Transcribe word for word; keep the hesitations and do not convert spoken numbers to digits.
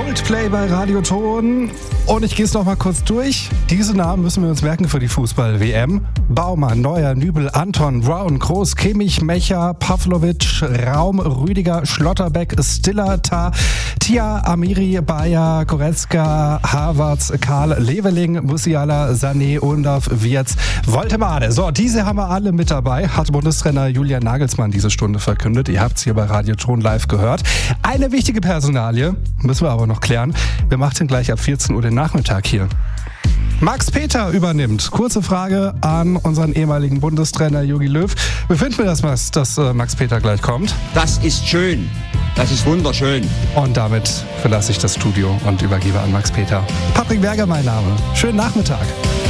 Coldplay bei Radioton. Und ich gehe es noch mal kurz durch. Diese Namen müssen wir uns merken für die Fußball-W M. Baumann, Neuer, Nübel, Anton, Brown, Groß, Kimmich, Mecher, Pavlovic, Raum, Rüdiger, Schlotterbeck, Stiller, Tar, Tia, Amiri, Bayer, Goretzka, Havertz, Karl, Leveling, Musiala, Sané, Undorf, Wirtz, Woltemade. So, diese haben wir alle mit dabei, hat Bundestrainer Julian Nagelsmann diese Stunde verkündet. Ihr habt es hier bei Radioton live gehört. Eine wichtige Personalie müssen wir aber noch klären. Wir machen gleich ab vierzehn Uhr den Nachmittag hier. Max Peter übernimmt. Kurze Frage an unseren ehemaligen Bundestrainer Jogi Löw. Wie finden wir das, dass, dass äh, Max Peter gleich kommt? Das ist schön. Das ist wunderschön. Und damit verlasse ich das Studio und übergebe an Max Peter. Patrick Berger mein Name. Schönen Nachmittag.